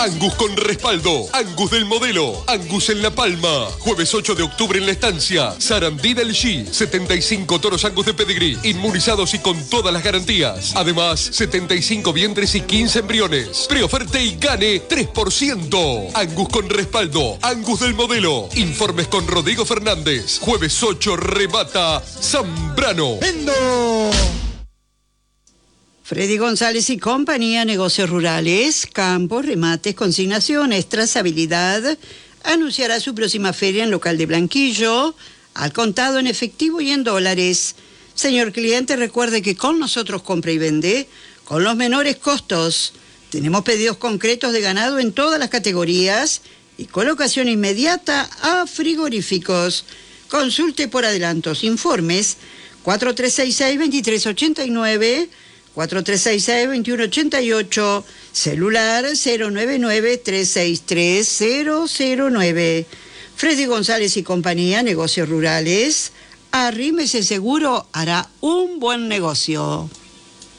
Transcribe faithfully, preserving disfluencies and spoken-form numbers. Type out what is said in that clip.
Angus con respaldo. Angus del modelo. Angus en La Palma. Jueves ocho de octubre en La Estancia. Sarandí del G. setenta y cinco toros Angus de pedigrí. Inmunizados y con todas las garantías. Además, setenta y cinco vientres y quince embriones. Preoferte y gane tres por ciento. Angus con respaldo. Angus del modelo. Informes con Rodrigo Fernández. Jueves ocho, remata Zambrano. ¡Vendo! Freddy González y compañía, negocios rurales, campos, remates, consignaciones, trazabilidad. Anunciará su próxima feria en local de Blanquillo, al contado en efectivo y en dólares. Señor cliente, recuerde que con nosotros compra y vende con los menores costos. Tenemos pedidos concretos de ganado en todas las categorías y colocación inmediata a frigoríficos. Consulte por adelantos, informes cuatro tres seis seis, dos tres ocho nueve, cuatro tres seis seis, dos uno ocho ocho, celular cero nueve nueve, tres seis tres, cero cero nueve. Freddy González y compañía, negocios rurales. Arrímese seguro, hará un buen negocio.